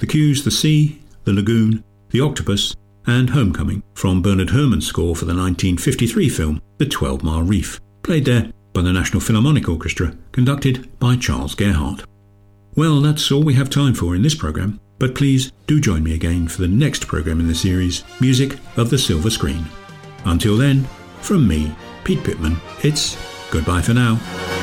The Cues, the Sea, the Lagoon, the Octopus, and Homecoming from Bernard Herrmann's score for the 1953 film The 12 Mile Reef, played there by the National Philharmonic Orchestra, conducted by Charles Gerhardt. Well, that's all we have time for in this programme, but please do join me again for the next programme in the series, Music of the Silver Screen. Until then, from me, Pete Pittman, it's goodbye for now.